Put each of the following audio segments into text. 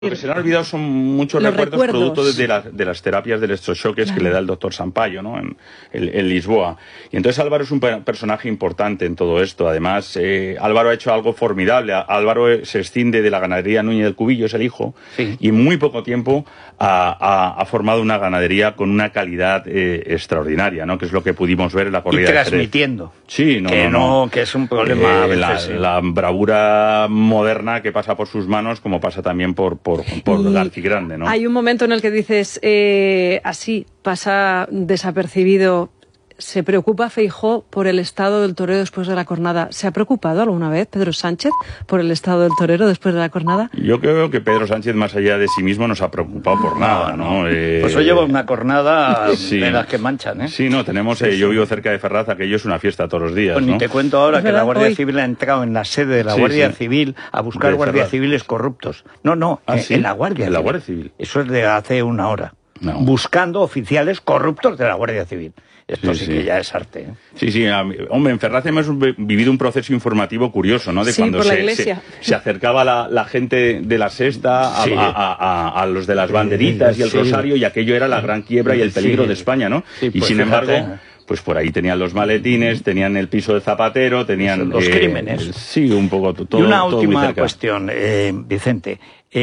Lo que se le han olvidado son muchos recuerdos producto de las terapias de electrochoques que le da el doctor Sampaio, ¿no? en Lisboa. Y entonces Álvaro es un personaje importante en todo esto. Además, Álvaro ha hecho algo formidable. Álvaro se escinde de la ganadería Núñez del Cubillo, es el hijo, sí. Y en muy poco tiempo ha formado una ganadería con una calidad extraordinaria, ¿no? Que es lo que pudimos ver en la corrida. Y transmitiendo. Sí, que es un problema. La bravura moderna que pasa por sus manos, como pasa también por Garcigrande, ¿no? Hay un momento en el que dices, así, pasa desapercibido. ¿Se preocupa Feijóo por el estado del torero después de la cornada? ¿Se ha preocupado alguna vez Pedro Sánchez por el estado del torero después de la cornada? Yo creo que Pedro Sánchez, más allá de sí mismo, no se ha preocupado por nada, ¿no? Pues hoy lleva una cornada de las que manchan, ¿eh? Sí, no, tenemos... yo vivo cerca de Ferraz, aquello es una fiesta todos los días, pues ¿no? Ni te cuento ahora que la Guardia Civil ha entrado en la sede de la Guardia Civil a buscar guardias civiles corruptos. No, en la Guardia Civil. ¿En la Guardia Civil? Eso es de hace una hora. No. Buscando oficiales corruptos de la Guardia Civil. Esto sí que ya es arte, ¿eh? Sí, hombre, en Ferraz hemos vivido un proceso informativo curioso, ¿no? De cuando se acercaba la gente de la sexta a los de las banderitas y el rosario, y aquello era la gran quiebra y el peligro de España, ¿no? Sí, y sin embargo, pues por ahí tenían los maletines, tenían el piso de Zapatero, tenían... los crímenes. Sí, un poco todo. Y una última cuestión, Vicente.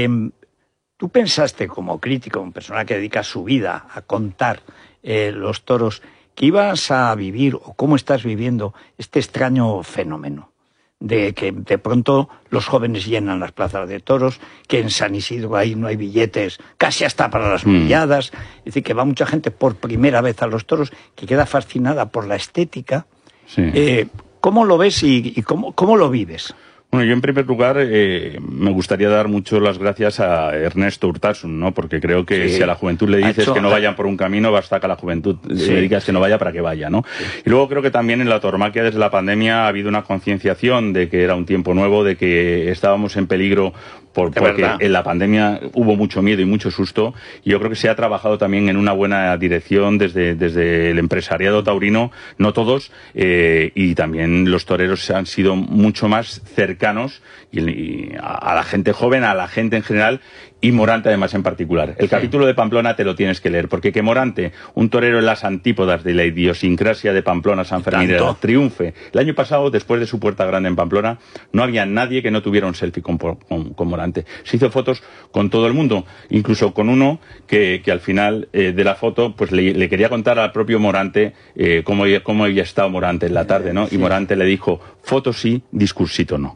¿Tú pensaste, como crítico, una persona que dedica su vida a contar los toros, que ibas a vivir, o cómo estás viviendo, este extraño fenómeno de que de pronto los jóvenes llenan las plazas de toros, que en San Isidro ahí no hay billetes, casi hasta para las novilladas, es decir, que va mucha gente por primera vez a los toros, que queda fascinada por la estética? Sí. ¿Cómo lo ves y cómo lo vives? Bueno, yo en primer lugar me gustaría dar mucho las gracias a Ernesto Urtasun, ¿no? Porque creo que si a la juventud le dices que no vayan por un camino, basta que a la juventud le digas que no vaya para que vaya, ¿no? Y luego creo que también en la tauromaquia desde la pandemia ha habido una concienciación de que era un tiempo nuevo, de que estábamos en peligro porque en la pandemia hubo mucho miedo y mucho susto, y yo creo que se ha trabajado también en una buena dirección desde el empresariado taurino, no todos, y también los toreros han sido mucho más cercanos y a la gente joven, a la gente en general, y Morante además en particular. El capítulo de Pamplona te lo tienes que leer, porque que Morante, un torero en las antípodas de la idiosincrasia de Pamplona, San Fermín, triunfe. El año pasado, después de su Puerta Grande en Pamplona, no había nadie que no tuviera un selfie con Morante. Se hizo fotos con todo el mundo, incluso con uno que al final de la foto pues le quería contar al propio Morante cómo había estado Morante en la tarde, ¿no? Y Morante le dijo, fotos sí, discursito no.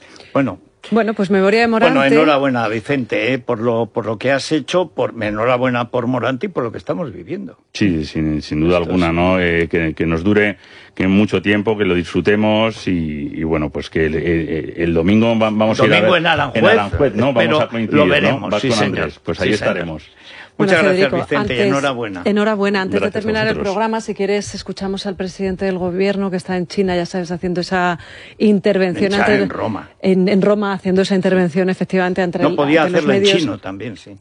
Bueno, pues memoria de Morante. Bueno, enhorabuena, Vicente, por lo que has hecho, enhorabuena por Morante y por lo que estamos viviendo. Sí, sin duda alguna, ¿no? Que nos dure mucho tiempo, que lo disfrutemos y bueno, pues que el domingo vamos a ir a ver... en Aranjuez, ¿no? Vamos a coincidir, lo veremos, ¿no? Vas con Andrés, pues ahí estaremos. Muchas gracias, Vicente, y enhorabuena. Enhorabuena. Antes de terminar el programa, si quieres, escuchamos al presidente del gobierno que está en China, ya sabes, haciendo esa intervención en Roma. En Roma, haciendo esa intervención efectivamente ante No podía hacerlo en chino también, sí.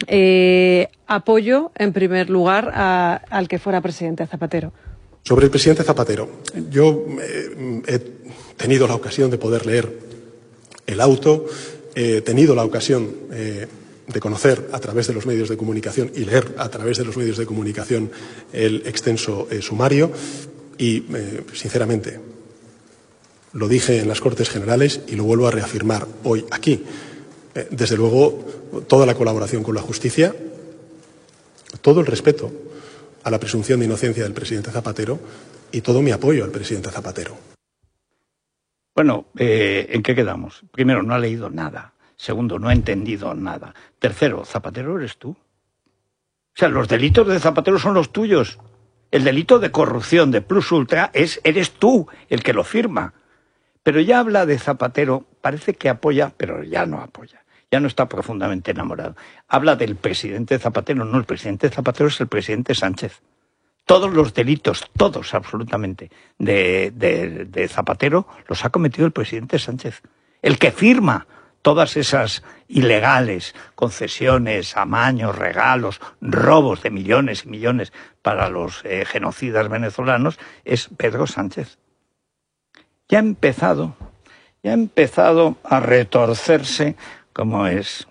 Apoyo, en primer lugar, al que fuera presidente Zapatero. Sobre el presidente Zapatero, yo he tenido la ocasión de poder leer el auto, he tenido la ocasión de conocer a través de los medios de comunicación y leer a través de los medios de comunicación el extenso sumario y, sinceramente, lo dije en las Cortes Generales y lo vuelvo a reafirmar hoy aquí. Desde luego, toda la colaboración con la justicia, todo el respeto a la presunción de inocencia del presidente Zapatero y todo mi apoyo al presidente Zapatero. Bueno, ¿en qué quedamos? Primero, no ha leído nada. Segundo, no ha entendido nada. Tercero, Zapatero eres tú. O sea, los delitos de Zapatero son los tuyos. El delito de corrupción de Plus Ultra eres tú el que lo firma. Pero ya habla de Zapatero, parece que apoya, pero ya no apoya. Ya no está profundamente enamorado. Habla del presidente Zapatero. No, el presidente Zapatero es el presidente Sánchez. Todos los delitos, todos absolutamente, de Zapatero los ha cometido el presidente Sánchez. El que firma todas esas ilegales concesiones, amaños, regalos, robos de millones y millones para los genocidas venezolanos es Pedro Sánchez. Ya ha empezado a retorcerse como es.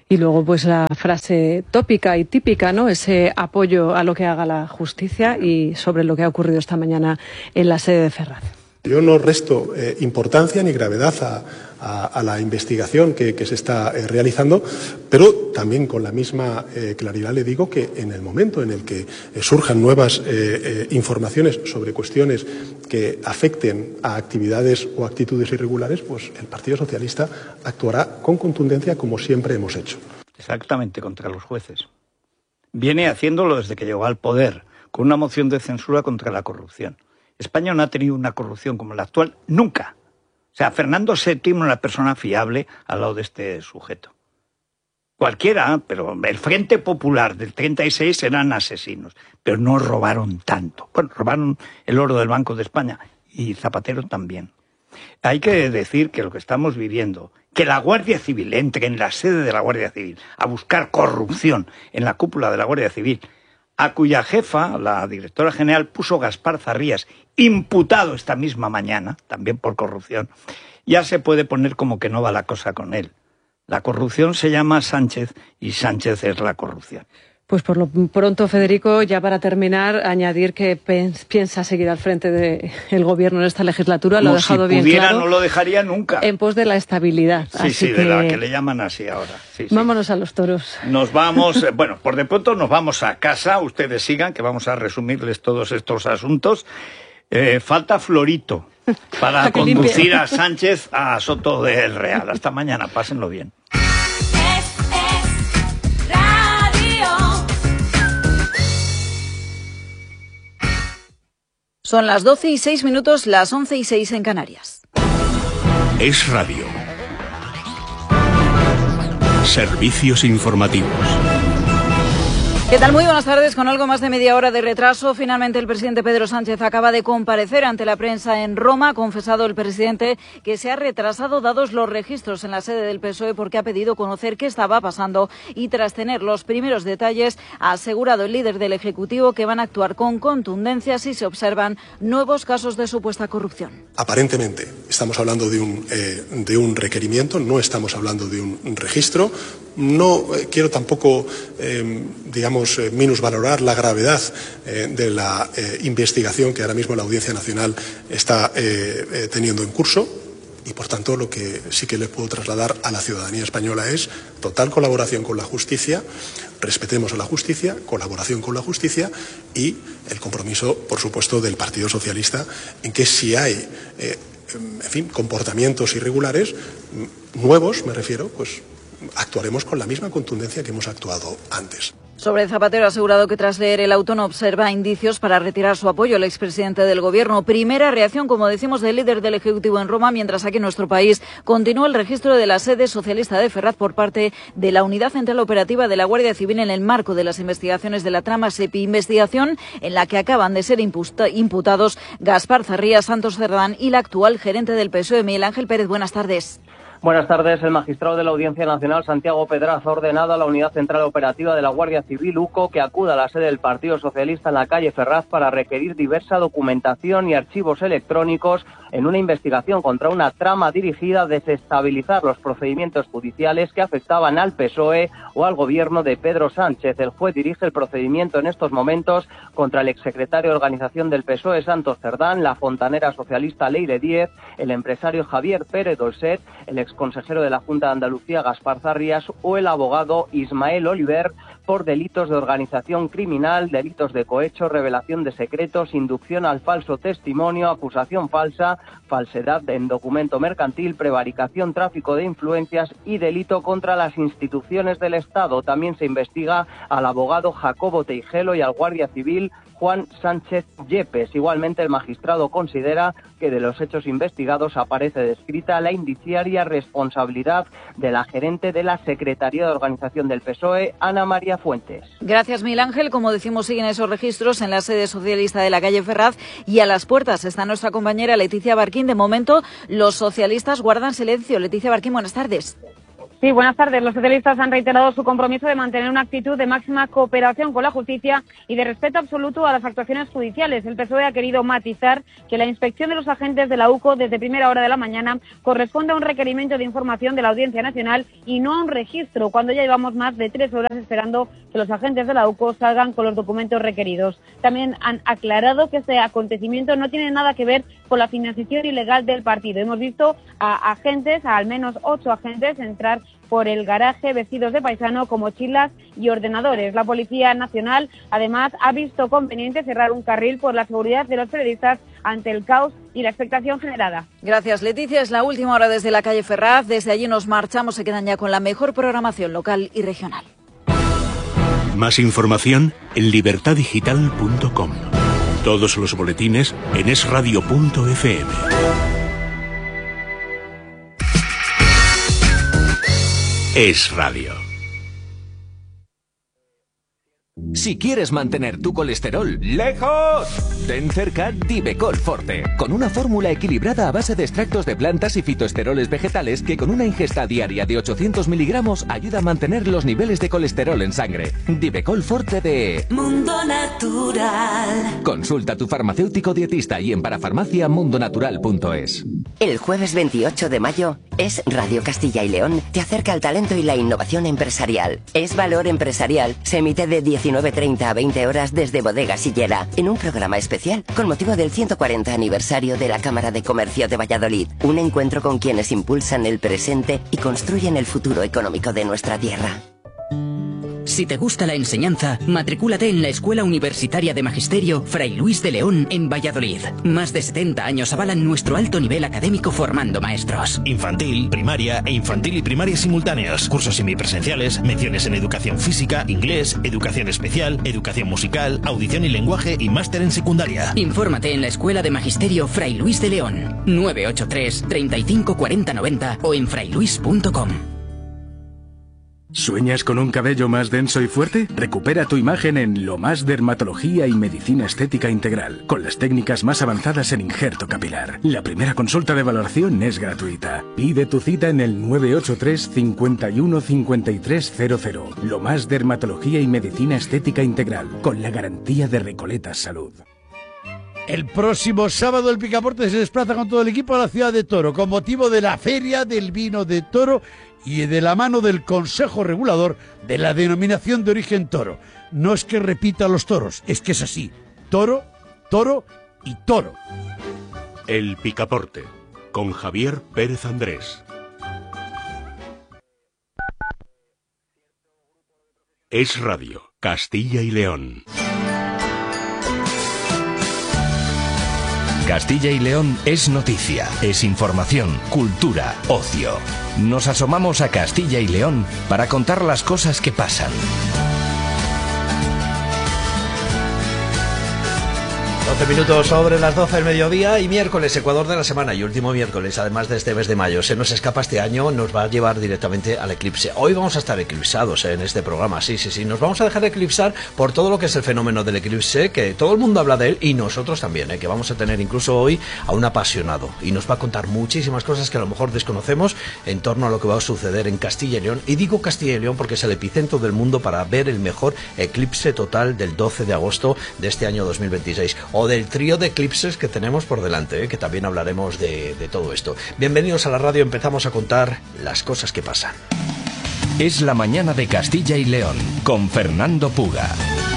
Y luego, pues la frase tópica y típica, ¿no? Ese apoyo a lo que haga la justicia y sobre lo que ha ocurrido esta mañana en la sede de Ferraz. Yo no resto importancia ni gravedad a la investigación que se está realizando, pero también con la misma claridad le digo que en el momento en el que surjan nuevas informaciones sobre cuestiones que afecten a actividades o actitudes irregulares, pues el Partido Socialista actuará con contundencia como siempre hemos hecho. Exactamente, contra los jueces. Viene haciéndolo desde que llegó al poder, con una moción de censura contra la corrupción. España no ha tenido una corrupción como la actual nunca. O sea, Fernando VII era una persona fiable al lado de este sujeto. Cualquiera, pero el Frente Popular del 36 eran asesinos, pero no robaron tanto. Bueno, robaron el oro del Banco de España y Zapatero también. Hay que decir que lo que estamos viviendo, que la Guardia Civil entre en la sede de la Guardia Civil a buscar corrupción en la cúpula de la Guardia Civil, a cuya jefa, la directora general, puso Gaspar Zarrías, imputado esta misma mañana, también por corrupción, ya se puede poner como que no va la cosa con él. La corrupción se llama Sánchez y Sánchez es la corrupción. Pues por lo pronto, Federico, ya para terminar, añadir que piensa seguir al frente del gobierno en esta legislatura. Lo ha dejado bien claro. Si pudiera, no lo dejaría nunca. En pos de la estabilidad. Sí, sí, de la que le llaman así ahora. Sí, sí. Vámonos a los toros. Nos vamos, bueno, por de pronto nos vamos a casa. Ustedes sigan, que vamos a resumirles todos estos asuntos. Falta Florito para conducir a Sánchez a Soto del Real. Hasta mañana, pásenlo bien. Son las 12:06, las 11:06 en Canarias. Es Radio. Servicios informativos. ¿Qué tal? Muy buenas tardes. Con algo más de media hora de retraso, finalmente el presidente Pedro Sánchez acaba de comparecer ante la prensa en Roma. Ha confesado el presidente que se ha retrasado dados los registros en la sede del PSOE porque ha pedido conocer qué estaba pasando y tras tener los primeros detalles ha asegurado el líder del Ejecutivo que van a actuar con contundencia si se observan nuevos casos de supuesta corrupción. Aparentemente estamos hablando de un requerimiento, no estamos hablando de un registro. No quiero tampoco, minusvalorar la gravedad de la investigación que ahora mismo la Audiencia Nacional está teniendo en curso y, por tanto, lo que sí que le puedo trasladar a la ciudadanía española es total colaboración con la justicia, respetemos a la justicia, colaboración con la justicia y el compromiso, por supuesto, del Partido Socialista en que si hay, comportamientos irregulares, nuevos, me refiero, pues actuaremos con la misma contundencia que hemos actuado antes. Sobre Zapatero ha asegurado que tras leer el auto no observa indicios para retirar su apoyo al expresidente del Gobierno. Primera reacción, como decimos, del líder del Ejecutivo en Roma, mientras aquí en nuestro país continúa el registro de la sede socialista de Ferraz por parte de la Unidad Central Operativa de la Guardia Civil en el marco de las investigaciones de la trama SEPI, investigación en la que acaban de ser imputados Gaspar Zarrías, Santos Cerdán y la actual gerente del PSOE, Miguel Ángel Pérez. Buenas tardes. Buenas tardes. El magistrado de la Audiencia Nacional, Santiago Pedraza, ha ordenado a la Unidad Central Operativa de la Guardia Civil, UCO, que acuda a la sede del Partido Socialista en la calle Ferraz para requerir diversa documentación y archivos electrónicos en una investigación contra una trama dirigida a desestabilizar los procedimientos judiciales que afectaban al PSOE o al gobierno de Pedro Sánchez. El juez dirige el procedimiento en estos momentos contra el exsecretario de Organización del PSOE, Santos Cerdán, la fontanera socialista Leire Díez, el empresario Javier Pérez Dolcet, el exconsejero de la Junta de Andalucía, Gaspar Zarrías, o el abogado Ismael Oliver, por delitos de organización criminal, delitos de cohecho, revelación de secretos, inducción al falso testimonio, acusación falsa, falsedad en documento mercantil, prevaricación, tráfico de influencias y delito contra las instituciones del Estado. También se investiga al abogado Jacobo Teijelo y al guardia civil Juan Sánchez Yepes. Igualmente, el magistrado considera que de los hechos investigados aparece descrita la indiciaria responsabilidad de la gerente de la Secretaría de Organización del PSOE, Ana María Fuentes. Gracias, Miguel Ángel. Como decimos, siguen esos registros en la sede socialista de la calle Ferraz y a las puertas está nuestra compañera Leticia Barquín. De momento, los socialistas guardan silencio. Leticia Barquín, buenas tardes. Sí, buenas tardes. Los socialistas han reiterado su compromiso de mantener una actitud de máxima cooperación con la justicia y de respeto absoluto a las actuaciones judiciales. El PSOE ha querido matizar que la inspección de los agentes de la UCO desde primera hora de la mañana corresponde a un requerimiento de información de la Audiencia Nacional y no a un registro, cuando ya llevamos más de 3 horas esperando que los agentes de la UCO salgan con los documentos requeridos. También han aclarado que este acontecimiento no tiene nada que ver con la financiación ilegal del partido. Hemos visto a agentes, a al menos 8 agentes, entrar por el garaje vestidos de paisano con mochilas y ordenadores. La Policía Nacional, además, ha visto conveniente cerrar un carril por la seguridad de los periodistas ante el caos y la expectación generada. Gracias, Leticia. Es la última hora desde la calle Ferraz. Desde allí nos marchamos. Se quedan ya con la mejor programación local y regional. Más información en libertadigital.com. Todos los boletines en esradio.fm. Es Radio. Si quieres mantener tu colesterol lejos, ten cerca Divecol Forte, con una fórmula equilibrada a base de extractos de plantas y fitoesteroles vegetales que con una ingesta diaria de 800 miligramos ayuda a mantener los niveles de colesterol en sangre. Divecol Forte de Mundo Natural. Consulta a tu farmacéutico dietista y en parafarmaciamundonatural.es. El jueves 28 de mayo, Es Radio Castilla y León te acerca al talento y la innovación empresarial. Es Valor Empresarial. Se emite de 19:30 a 20 horas desde Bodega Sillera, en un programa especial con motivo del 140 aniversario de la Cámara de Comercio de Valladolid. Un encuentro con quienes impulsan el presente y construyen el futuro económico de nuestra tierra. Si te gusta la enseñanza, matricúlate en la Escuela Universitaria de Magisterio Fray Luis de León en Valladolid. Más de 70 años avalan nuestro alto nivel académico formando maestros. Infantil, primaria e infantil y primaria simultáneos. Cursos semipresenciales, menciones en educación física, inglés, educación especial, educación musical, audición y lenguaje y máster en secundaria. Infórmate en la Escuela de Magisterio Fray Luis de León. 983 35 40 90 o en frayluis.com. ¿Sueñas con un cabello más denso y fuerte? Recupera tu imagen en Lo Más Dermatología y Medicina Estética Integral, con las técnicas más avanzadas en injerto capilar. La primera consulta de valoración es gratuita. Pide tu cita en el 983 51 5300. Lo Más Dermatología y Medicina Estética Integral, con la garantía de Recoletas Salud. El próximo sábado el Picaporte se desplaza con todo el equipo a la ciudad de Toro, con motivo de la Feria del Vino de Toro y de la mano del Consejo Regulador de la Denominación de Origen Toro. No es que repita los toros, es que es así. Toro, toro y toro. El Picaporte, con Javier Pérez Andrés. Es Radio, Castilla y León. Castilla y León es noticia, es información, cultura, ocio. Nos asomamos a Castilla y León para contar las cosas que pasan. 12 minutos sobre las 12 del mediodía y miércoles, Ecuador de la semana y último miércoles, además de este mes de mayo. Se nos escapa este año, nos va a llevar directamente al eclipse. Hoy vamos a estar eclipsados en este programa, sí. Nos vamos a dejar eclipsar por todo lo que es el fenómeno del eclipse, que todo el mundo habla de él y nosotros también, que vamos a tener incluso hoy a un apasionado y nos va a contar muchísimas cosas que a lo mejor desconocemos en torno a lo que va a suceder en Castilla y León. Y digo Castilla y León porque es el epicentro del mundo para ver el mejor eclipse total del 12 de agosto de este año 2026. O del trío de eclipses que tenemos por delante, que también hablaremos de todo esto. Bienvenidos a la radio, empezamos a contar las cosas que pasan. Es la mañana de Castilla y León, con Fernando Puga.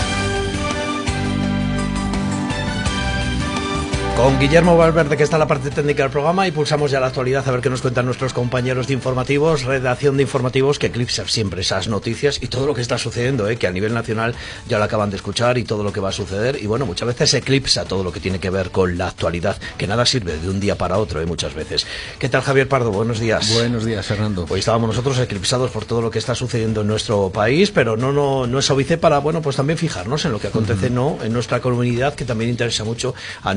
Con Guillermo Valverde, que está en la parte técnica del programa, y pulsamos ya la actualidad a ver qué nos cuentan nuestros compañeros de informativos, redacción de informativos, que eclipsa siempre esas noticias y todo lo que está sucediendo, que a nivel nacional ya lo acaban de escuchar y todo lo que va a suceder. Y bueno, muchas veces eclipsa todo lo que tiene que ver con la actualidad, que nada sirve de un día para otro, muchas veces. ¿Qué tal, Javier Pardo? Buenos días. Buenos días, Fernando. Hoy estábamos nosotros eclipsados por todo lo que está sucediendo en nuestro país, pero no es óbice para, bueno, pues también fijarnos en lo que acontece en nuestra comunidad, que también interesa mucho a nuestro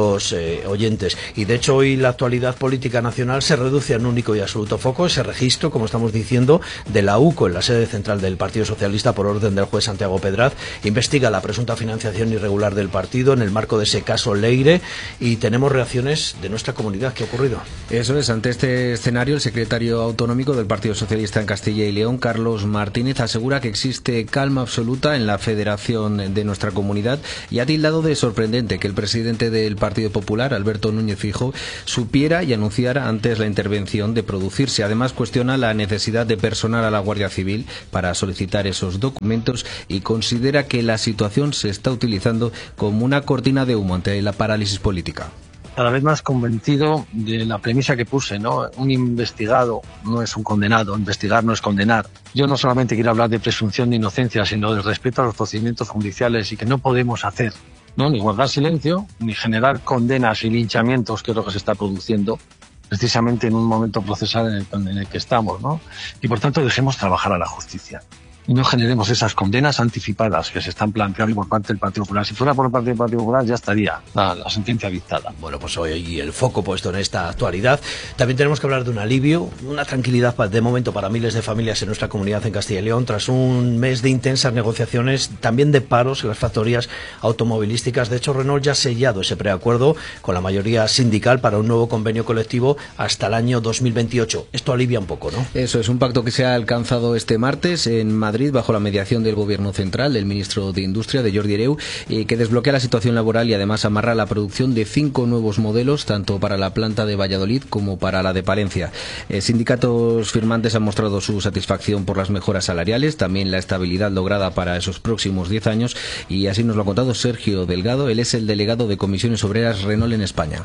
queridos oyentes. Y de hecho hoy la actualidad política nacional se reduce a un único y absoluto foco, ese registro, como estamos diciendo, de la UCO en la sede central del Partido Socialista por orden del juez Santiago Pedraz. Investiga la presunta financiación irregular del partido en el marco de ese caso Leire, y tenemos reacciones de nuestra comunidad. ¿Qué ha ocurrido? Eso es, ante este escenario, el secretario autonómico del Partido Socialista en Castilla y León, Carlos Martínez, asegura que existe calma absoluta en la federación de nuestra comunidad y ha tildado de sorprendente que el presidente del Partido Popular, Alberto Núñez Feijóo, supiera y anunciara antes la intervención de producirse. Además, cuestiona la necesidad de personar a la Guardia Civil para solicitar esos documentos y considera que la situación se está utilizando como una cortina de humo ante la parálisis política. Cada vez más convencido de la premisa que puse, ¿no? Un investigado no es un condenado, investigar no es condenar. Yo no solamente quiero hablar de presunción de inocencia, sino del respeto a los procedimientos judiciales, y que no podemos hacer, ¿no?, ni guardar silencio, ni generar condenas y linchamientos, que es lo que se está produciendo precisamente en un momento procesal en el que estamos, ¿no? Y por tanto dejemos trabajar a la justicia. Y no generemos esas condenas anticipadas que se están planteando por parte del Partido Popular. Si fuera por parte del Partido Popular ya estaría la sentencia dictada. Bueno, pues hoy el foco puesto en esta actualidad. También tenemos que hablar de un alivio, una tranquilidad de momento para miles de familias en nuestra comunidad en Castilla y León, tras un mes de intensas negociaciones, también de paros en las factorías automovilísticas. De hecho, Renault ya ha sellado ese preacuerdo con la mayoría sindical para un nuevo convenio colectivo hasta el año 2028. Esto alivia un poco, ¿no? Eso es, un pacto que se ha alcanzado este martes en Madrid bajo la mediación del Gobierno central, del ministro de Industria, de Jordi Hereu, que desbloquea la situación laboral y además amarra la producción de 5 nuevos modelos, tanto para la planta de Valladolid como para la de Palencia. Sindicatos firmantes han mostrado su satisfacción por las mejoras salariales, también la estabilidad lograda para esos próximos 10 años, y así nos lo ha contado Sergio Delgado. Él es el delegado de Comisiones Obreras Renault en España.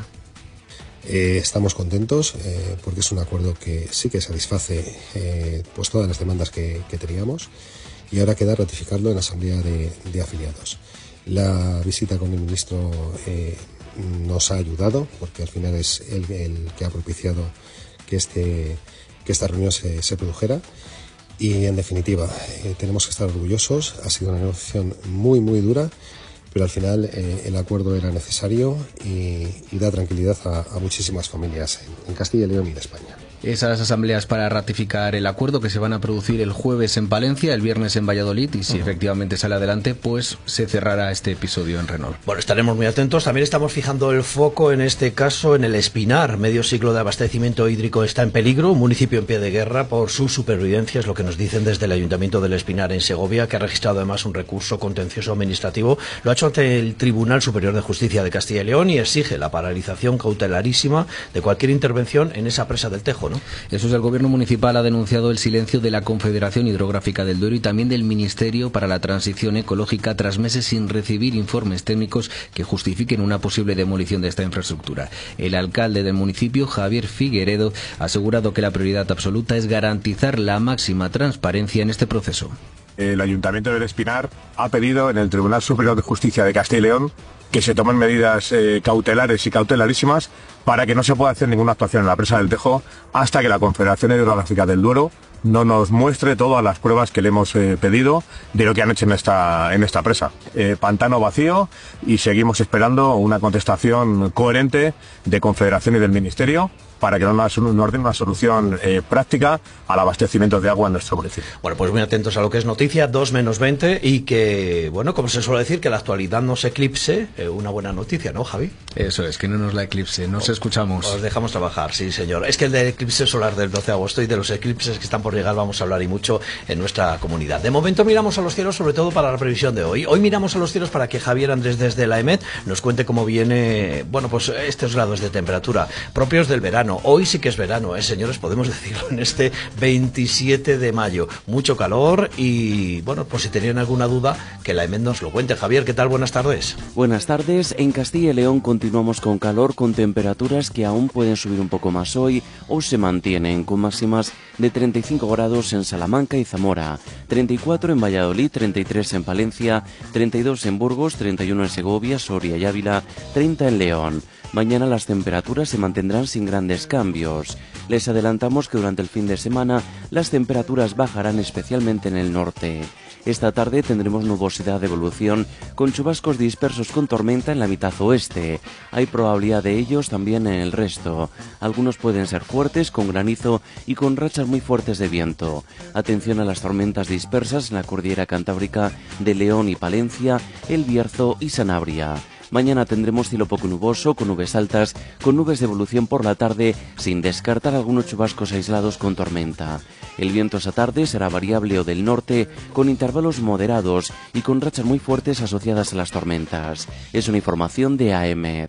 Estamos contentos porque es un acuerdo que sí que satisface pues todas las demandas que teníamos, y ahora queda ratificarlo en la Asamblea de Afiliados. La visita con el ministro nos ha ayudado, porque al final es él el que ha propiciado que esta reunión se produjera, y en definitiva tenemos que estar orgullosos. Ha sido una negociación muy muy dura, pero al final el acuerdo era necesario y da tranquilidad a muchísimas familias en Castilla y León y en España. Esas asambleas para ratificar el acuerdo que se van a producir el jueves en Palencia, el viernes en Valladolid, y si efectivamente sale adelante, pues se cerrará este episodio en Renault. Bueno, estaremos muy atentos. También estamos fijando el foco, en este caso, en el Espinar. Medio siglo de abastecimiento hídrico está en peligro, un municipio en pie de guerra por su supervivencia, es lo que nos dicen desde el Ayuntamiento del Espinar en Segovia, que ha registrado además un recurso contencioso administrativo. Lo ha hecho ante el Tribunal Superior de Justicia de Castilla y León y exige la paralización cautelarísima de cualquier intervención en esa presa del Tejo, ¿no? Eso es, el Gobierno municipal ha denunciado el silencio de la Confederación Hidrográfica del Duero y también del Ministerio para la Transición Ecológica tras meses sin recibir informes técnicos que justifiquen una posible demolición de esta infraestructura. El alcalde del municipio, Javier Figueredo, ha asegurado que la prioridad absoluta es garantizar la máxima transparencia en este proceso. El Ayuntamiento del Espinar ha pedido en el Tribunal Superior de Justicia de Castilla y León que se tomen medidas cautelares y cautelarísimas para que no se pueda hacer ninguna actuación en la presa del Tejo hasta que la Confederación Hidrográfica del Duero no nos muestre todas las pruebas que le hemos pedido de lo que han hecho en esta presa. Pantano vacío, y seguimos esperando una contestación coherente de Confederación y del Ministerio para que nos den una solución práctica al abastecimiento de agua en nuestro municipio. Bueno, pues muy atentos a lo que es noticia, 2:20, y que, bueno, como se suele decir, que la actualidad no se eclipse, una buena noticia, ¿no, Javi? Eso es, que no nos la eclipse, nos escuchamos. Os dejamos trabajar, sí, señor. Es que el del eclipse solar del 12 de agosto y de los eclipses que están por llegar vamos a hablar y mucho en nuestra comunidad. De momento miramos a los cielos, sobre todo para la previsión de hoy. Hoy miramos a los cielos para que Javier Andrés desde la EMET nos cuente cómo viene, bueno, pues estos grados de temperatura propios del verano. Hoy sí que es verano, señores, podemos decirlo, en este 27 de mayo. Mucho calor y, bueno, pues si tenían alguna duda, que la EMET nos lo cuente. Javier, ¿qué tal? Buenas tardes. Buenas tardes. En Castilla y León continuamos con calor, con temperaturas que aún pueden subir un poco más hoy o se mantienen, con máximas de 35 grados en Salamanca y Zamora, 34 en Valladolid, 33 en Palencia, 32 en Burgos, 31 en Segovia, Soria y Ávila, 30 en León. Mañana las temperaturas se mantendrán sin grandes grandes cambios. Les adelantamos que durante el fin de semana las temperaturas bajarán especialmente en el norte. Esta tarde tendremos nubosidad de evolución con chubascos dispersos con tormenta en la mitad oeste. Hay probabilidad de ellos también en el resto. Algunos pueden ser fuertes, con granizo y con rachas muy fuertes de viento. Atención a las tormentas dispersas en la cordillera cantábrica de León y Palencia, El Bierzo y Sanabria. Mañana tendremos cielo poco nuboso, con nubes altas, con nubes de evolución por la tarde, sin descartar algunos chubascos aislados con tormenta. El viento esa tarde será variable o del norte, con intervalos moderados y con rachas muy fuertes asociadas a las tormentas. Es una información de AEMET.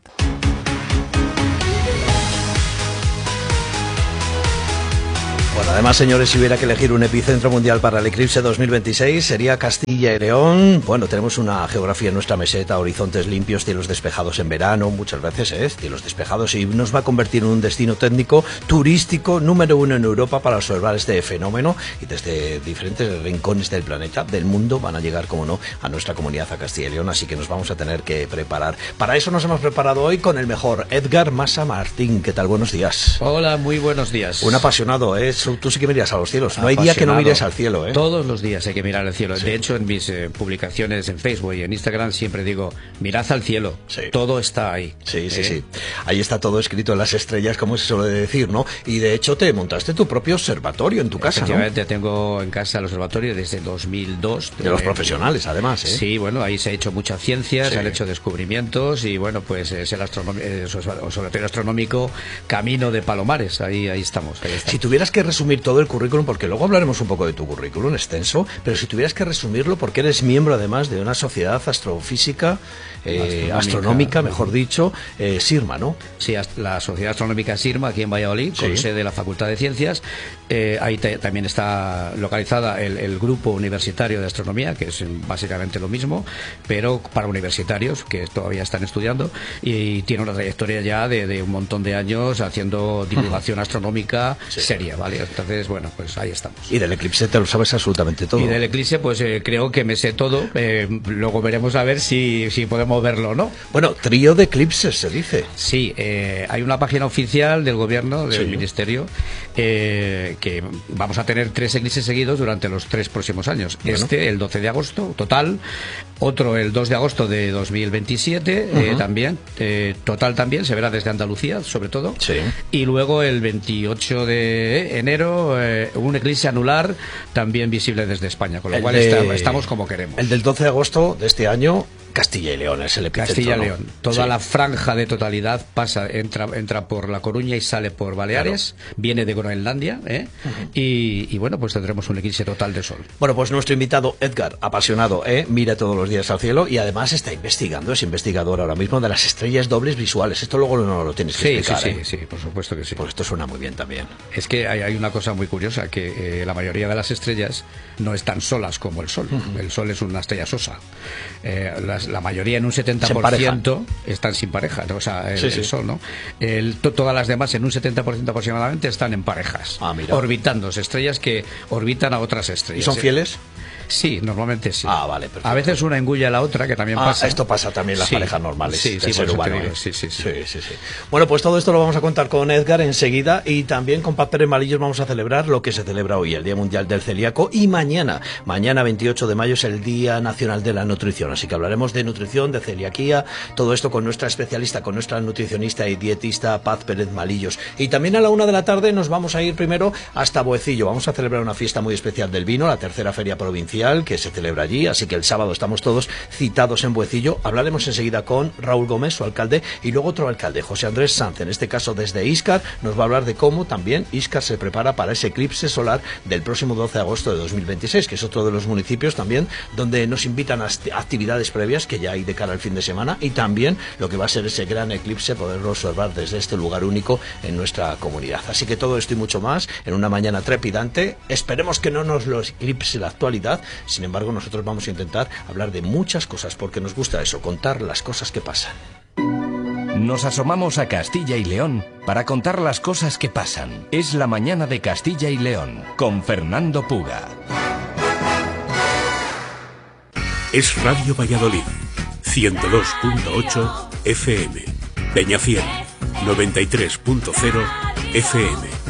Bueno, además, señores, si hubiera que elegir un epicentro mundial para el eclipse 2026, sería Castilla y León. Bueno, tenemos una geografía en nuestra meseta, horizontes limpios, cielos despejados en verano, muchas veces, cielos despejados, y nos va a convertir en un destino técnico turístico número 1 en Europa para observar este fenómeno, y desde diferentes rincones del planeta, del mundo, van a llegar, como no, a nuestra comunidad, a Castilla y León, así que nos vamos a tener que preparar. Para eso nos hemos preparado hoy con el mejor, Edgar Masa Martín. ¿Qué tal? Buenos días. Hola, muy buenos días. Un apasionado, tú sí que miras a los cielos. No hay día que no mires al cielo, Todos los días hay que mirar al cielo. Sí. De hecho, en mis publicaciones en Facebook y en Instagram siempre digo, mirad al cielo. Sí. Todo está ahí. Sí. Ahí está todo escrito en las estrellas, como se suele decir, ¿no? Y de hecho te montaste tu propio observatorio en tu casa, ¿no? Efectivamente, tengo en casa el observatorio desde 2002. De los profesionales, además, Sí, bueno, ahí se ha hecho mucha ciencia, se han hecho descubrimientos y, bueno, pues es el observatorio astronómico Camino de Palomares. Ahí estamos. Si tuvieras que resumir todo el currículum, porque luego hablaremos un poco de tu currículum extenso, pero si tuvieras que resumirlo, porque eres miembro además de una sociedad astrofísica, astronómica, mejor dicho, SIRMA, ¿no? Sí, la Sociedad Astronómica SIRMA, aquí en Valladolid, con sede de la Facultad de Ciencias. Ahí también está localizada el grupo universitario de astronomía, que es básicamente lo mismo, pero para universitarios que todavía están estudiando, y tiene una trayectoria ya de un montón de años haciendo divulgación astronómica seria, ¿vale? Entonces, bueno, pues ahí estamos. Y del eclipse te lo sabes absolutamente todo. Y del eclipse, pues creo que me sé todo. Luego veremos a ver si podemos verlo, ¿no? Bueno, trío de eclipses se dice. Sí, hay una página oficial del gobierno, del ministerio, que vamos a tener 3 eclipses seguidos durante los 3 próximos años. Bueno. El 12 de agosto, total. Otro el 2 de agosto de 2027, también. Total también, se verá desde Andalucía, sobre todo. Sí. Y luego el 28 de enero, un eclipse anular también visible desde España, con lo cual estamos como queremos. El del 12 de agosto de este año, Castilla y León es el epicentro. Castilla y León. Toda la franja de totalidad entra por La Coruña y sale por Baleares, viene de Groenlandia, y bueno, pues tendremos un eclipse total de sol. Bueno, pues nuestro invitado, Edgar, apasionado, mira todos los días al cielo y además está investigando, es investigador ahora mismo de las estrellas dobles visuales. Esto luego no lo tienes que explicar. Sí, por supuesto que sí. Pues esto suena muy bien también. Es que hay una cosa muy curiosa, que la mayoría de las estrellas no están solas como el Sol. El Sol es una estrella sosa. La mayoría, en un 70%, están sin pareja, ¿no? O sea, el Sol, ¿no? Todas las demás, en un 70% aproximadamente, están en parejas, orbitándose, estrellas que orbitan a otras estrellas. ¿Y son fieles? Sí, normalmente sí. Ah, vale, perfecto. A veces una engulla a la otra, que también pasa. Esto pasa también en las parejas normales del ser humano. Sí. Bueno, pues todo esto lo vamos a contar con Edgar enseguida, y también con Paz Pérez Malillos vamos a celebrar lo que se celebra hoy, el Día Mundial del Celíaco, y mañana 28 de mayo es el Día Nacional de la Nutrición, así que hablaremos de nutrición, de celiaquía, todo esto con nuestra especialista, con nuestra nutricionista y dietista Paz Pérez Malillos. Y también a la 1 de la tarde nos vamos a ir primero hasta Boecillo, vamos a celebrar una fiesta muy especial del vino, la tercera feria provincial que se celebra allí, así que el sábado estamos todos citados en Boecillo. Hablaremos enseguida con Raúl Gómez, su alcalde, y luego otro alcalde, José Andrés Sanz, en este caso desde Íscar, nos va a hablar de cómo también Íscar se prepara para ese eclipse solar del próximo 12 de agosto de 2026, que es otro de los municipios también donde nos invitan a actividades previas que ya hay de cara al fin de semana, y también lo que va a ser ese gran eclipse, poderlo observar desde este lugar único en nuestra comunidad. Así que todo esto y mucho más en una mañana trepidante. Esperemos que no nos lo eclipse la actualidad. Sin embargo, nosotros vamos a intentar hablar de muchas cosas, porque nos gusta eso, contar las cosas que pasan. Nos asomamos a Castilla y León para contar las cosas que pasan. Es la mañana de Castilla y León, con Fernando Puga. Es Radio Valladolid, 102.8 FM, Peñafiel, 93.0 FM.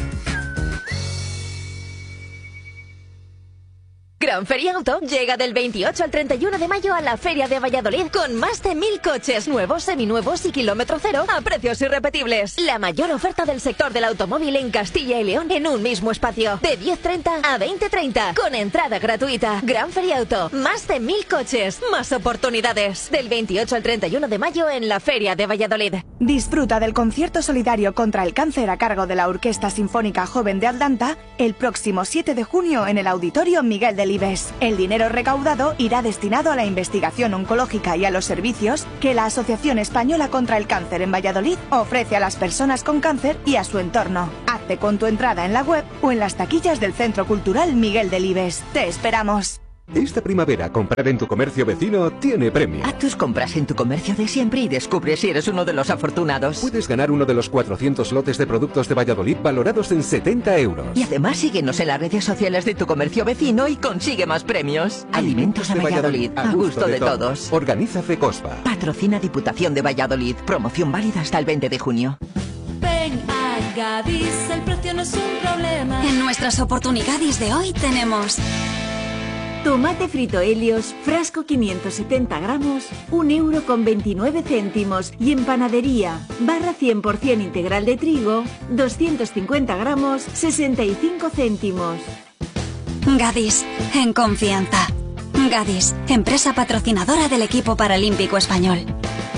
Gran Feria Auto llega del 28 al 31 de mayo a la Feria de Valladolid con más de 1.000 coches nuevos, seminuevos y kilómetro cero a precios irrepetibles. La mayor oferta del sector del automóvil en Castilla y León en un mismo espacio, de 10:30 a 20:30, con entrada gratuita. Gran Feria Auto, más de 1.000 coches, más oportunidades. Del 28 al 31 de mayo en la Feria de Valladolid. Disfruta del concierto solidario contra el cáncer a cargo de la Orquesta Sinfónica Joven de Atlanta el próximo 7 de junio en el Auditorio Miguel Delibes. El dinero recaudado irá destinado a la investigación oncológica y a los servicios que la Asociación Española contra el Cáncer en Valladolid ofrece a las personas con cáncer y a su entorno. Hazte con tu entrada en la web o en las taquillas del Centro Cultural Miguel Delibes. ¡Te esperamos! Esta primavera, comprar en tu comercio vecino tiene premio. Haz tus compras en tu comercio de siempre y descubre si eres uno de los afortunados. Puedes ganar uno de los 400 lotes de productos de Valladolid valorados en 70 euros. Y además síguenos en las redes sociales de tu comercio vecino y consigue más premios. Alimentos de Valladolid, a gusto de todos. Organiza FECOSPA. Patrocina Diputación de Valladolid. Promoción válida hasta el 20 de junio. Ven a Gadis, el precio no es un problema. En nuestras oportunidades de hoy tenemos... Tomate frito Helios, frasco 570 gramos, 1,29 €. Y en panadería, barra 100% integral de trigo, 250 gramos, 65 céntimos. Gadis, en confianza. Gadis, empresa patrocinadora del equipo paralímpico español.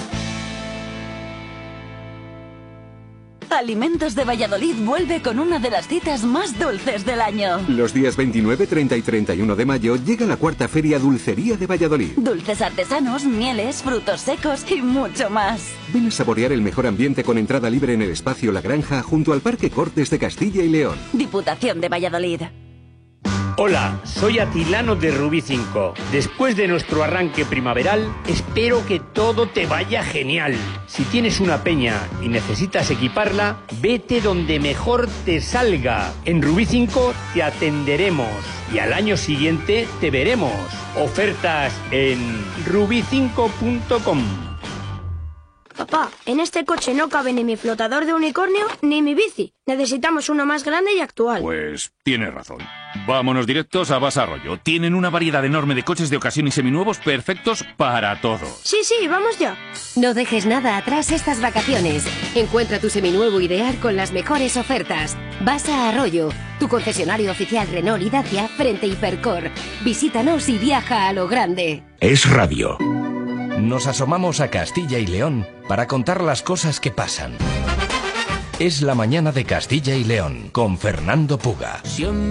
Alimentos de Valladolid vuelve con una de las citas más dulces del año. Los días 29, 30 y 31 de mayo llega la cuarta Feria Dulcería de Valladolid. Dulces artesanos, mieles, frutos secos y mucho más. Ven a saborear el mejor ambiente con entrada libre en el espacio La Granja junto al Parque Cortes de Castilla y León. Diputación de Valladolid. Hola, soy Atilano de Rubí 5. Después de nuestro arranque primaveral, espero que todo te vaya genial. Si tienes una peña y necesitas equiparla, vete donde mejor te salga. En Rubí 5 te atenderemos y al año siguiente te veremos. Ofertas en rubi5.com. Papá, en este coche no cabe ni mi flotador de unicornio ni mi bici. Necesitamos uno más grande y actual. Pues tienes razón. Vámonos directos a Basarroyo. Tienen una variedad enorme de coches de ocasión y seminuevos perfectos para todo. Sí, vamos ya. No dejes nada atrás estas vacaciones. Encuentra tu seminuevo ideal con las mejores ofertas. Vas a Arroyo, tu concesionario oficial Renault y Dacia frente a Hipercor. Visítanos y viaja a lo grande. Es radio. Nos asomamos a Castilla y León para contar las cosas que pasan. Es la mañana de Castilla y León con Fernando Puga.